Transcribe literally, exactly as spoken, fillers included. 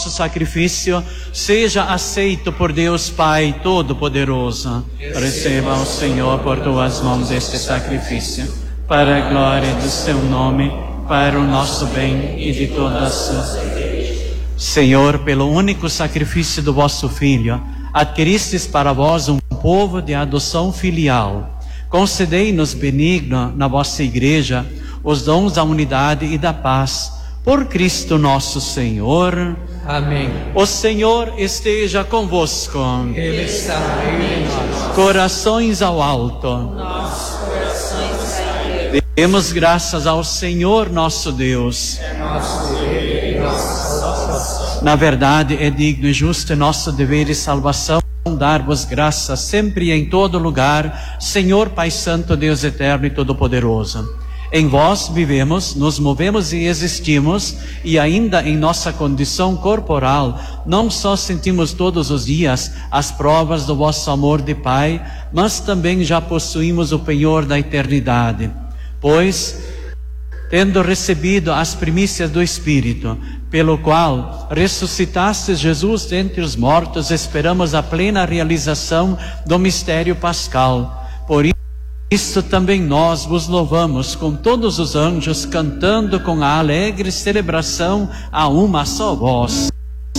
nosso sacrifício seja aceito por Deus Pai Todo-Poderoso. Receba o Senhor por tuas mãos este sacrifício, para a glória do seu nome, para o nosso bem e de toda a sua igreja. Senhor, pelo único sacrifício do vosso Filho, adquiristes para vós um povo de adoção filial. Concedei-nos benigno na vossa igreja os dons da unidade e da paz, por Cristo nosso Senhor. Amém. O Senhor esteja convosco. Ele está no meio de nós. Corações ao alto. Nossos corações a Deus. Demos graças ao Senhor nosso Deus. É nosso dever e nossa salvação. Na verdade, é digno e justo e nosso dever e salvação dar-vos graças sempre e em todo lugar, Senhor Pai Santo, Deus eterno e todo-poderoso. Em vós vivemos, nos movemos e existimos, e ainda em nossa condição corporal, não só sentimos todos os dias as provas do vosso amor de Pai, mas também já possuímos o penhor da eternidade. Pois, tendo recebido as primícias do Espírito, pelo qual ressuscitastes Jesus dentre os mortos, esperamos a plena realização do mistério pascal. Por isso também nós vos louvamos com todos os anjos, cantando com a alegre celebração a uma só voz.